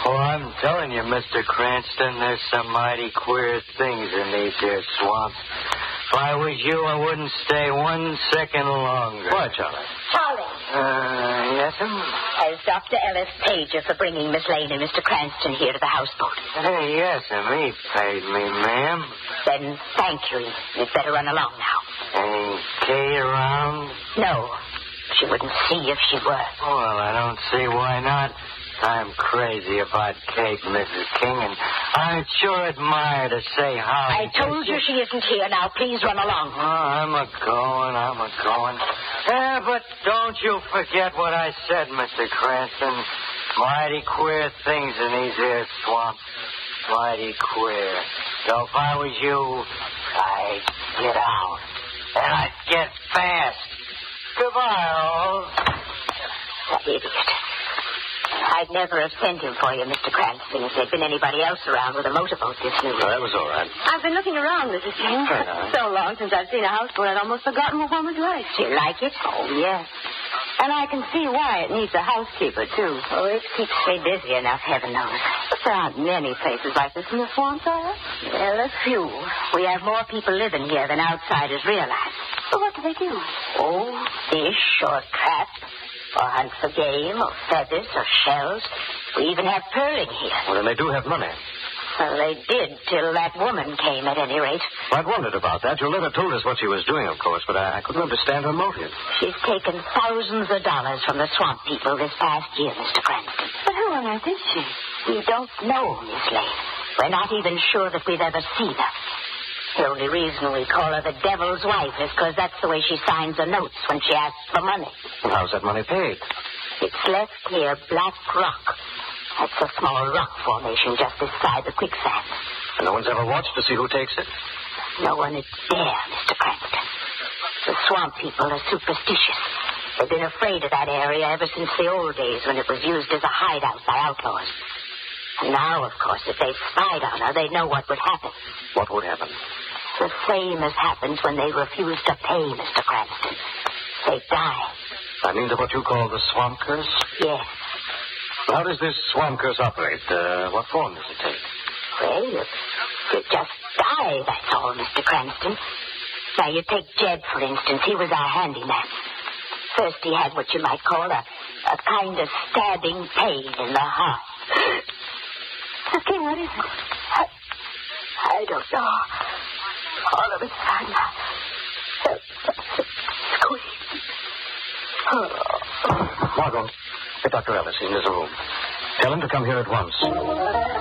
Oh, I'm telling you, Mr. Cranston, there's some mighty queer things in these here swamps. If I was you, I wouldn't stay 1 second longer. Why, Charlie? Charlie. Yes'm? As Dr. Ellis paid you for bringing Miss Lane and Mr. Cranston here to the houseboat. Hey, yes'm, he paid me, ma'am. Then thank you. You'd better run along now. Ain't Kate around? No. She wouldn't see if she were. Well, I don't see why not. I'm crazy about Kate, Mrs. King, and I'd sure admire to say how... I told you she isn't here now. Please run along. Oh, I'm a-going. Yeah, but don't you forget what I said, Mr. Cranston. Mighty queer things in these here swamps. Mighty queer. So if I was you, I'd get out. And I'd get fast. Goodbye, all. That idiot. I'd never have sent him for you, Mr. Cranston, if there'd been anybody else around with a motorboat this new. No, that was all right. I've been looking around, Mrs. King. So long since I've seen a houseboat, I'd almost forgotten what one was like. Do you like it? Oh, yes. And I can see why it needs a housekeeper, too. Oh, it keeps me busy enough, heaven knows. But there aren't many places like this in the swamps, are there? Well, a few. We have more people living here than outsiders realize. But what do they do? Oh, fish or trap, or hunt for game, or feathers, or shells. We even have pearling here. Well, then they do have money. Well, they did till that woman came, at any rate. I'd wondered about that. Your letter told us what she was doing, of course, but I couldn't understand her motive. She's taken thousands of dollars from the swamp people this past year, Mr. Cranston. But who on earth is she? We don't know, Miss Lane. We're not even sure that we've ever seen her. The only reason we call her the devil's wife is because that's the way she signs her notes when she asks for money. Well, how's that money paid? It's left near Black Rock. That's a small rock formation just beside the quicksand. And no one's ever watched to see who takes it? No one is there, Mr. Cranston. The swamp people are superstitious. They've been afraid of that area ever since the old days when it was used as a hideout by outlaws. And now, of course, if they spied on her, they'd know what would happen. What would happen? The same as happens when they refuse to pay, Mr. Cranston. They die. By means of what you call the swamp curse? Yes. How does this swamp curse operate? What form does it take? Well, you just die, that's all, Mr. Cranston. Now, you take Jed, for instance. He was our handyman. First, he had what you might call a kind of stabbing pain in the heart. King, what is it? I don't know. All of a sudden, squeeze. Margot, get Dr. Ellis in his room. Tell him to come here at once.